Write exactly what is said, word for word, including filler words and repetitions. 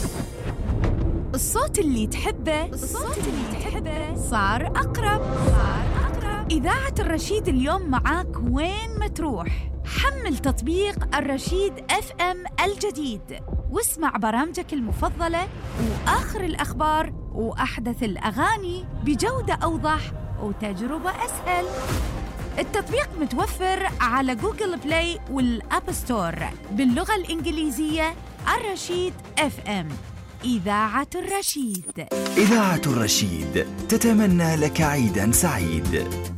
الصوت اللي تحبه الصوت اللي تحبه صار أقرب صار أقرب إذاعة الرشيد اليوم معاك وين ما تروح. حمل تطبيق الرشيد اف ام الجديد واسمع برامجك المفضلة وآخر الأخبار وأحدث الأغاني بجودة أوضح وتجربة أسهل. التطبيق متوفر على جوجل بلاي والأب ستور باللغة الإنجليزية. الرشيد اف ام، إذاعة الرشيد. إذاعة الرشيد تتمنى لك عيداً سعيد.